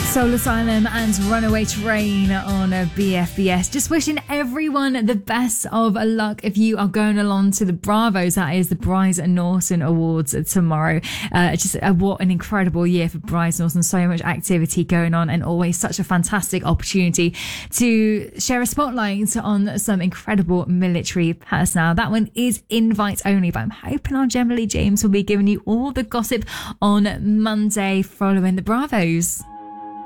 Soul Asylum and Runaway Train on BFBS. Just wishing everyone the best of luck if you are going along to the Bravos. That is the Bryce Norton Awards tomorrow. What an incredible year for Bryce Norton. So much activity going on and always such a fantastic opportunity to share a spotlight on some incredible military personnel. That one is invite only, but I'm hoping our Gemma Lee James will be giving you all the gossip on Monday following the Bravos.